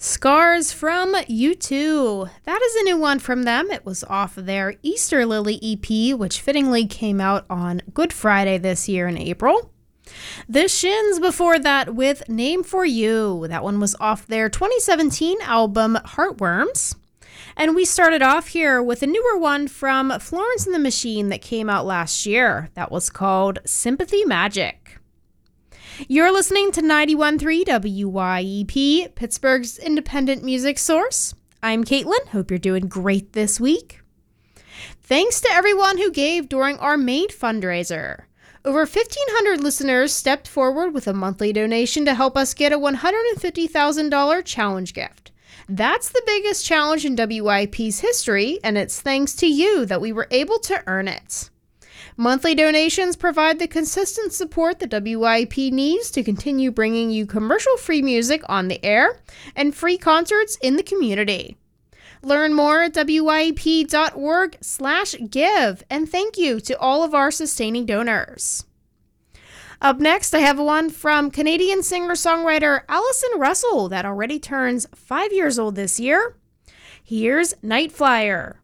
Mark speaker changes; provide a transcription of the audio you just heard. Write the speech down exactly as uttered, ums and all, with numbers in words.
Speaker 1: Scars from U two. That is a new one from them. It was off of their Easter Lily E P, which fittingly came out on Good Friday this year in April. The Shins before that with Name for You. That one was off their twenty seventeen album Heartworms. And we started off here with a newer one from Florence and the Machine that came out last year. That was called Sympathy Magic. You're listening to ninety-one point three W Y E P, Pittsburgh's independent music source. I'm Caitlin. Hope you're doing great this week. Thanks to everyone who gave during our May fundraiser. Over fifteen hundred listeners stepped forward with a monthly donation to help us get a one hundred fifty thousand dollars challenge gift. That's the biggest challenge in W Y E P's history, and it's thanks to you that we were able to earn it. Monthly donations provide the consistent support that W Y E P needs to continue bringing you commercial-free music on the air and free concerts in the community. Learn more at W Y E P dot org slash give, and thank you to all of our sustaining donors. Up next, I have one from Canadian singer-songwriter Allison Russell that already turns five years old this year. Here's Night Flyer.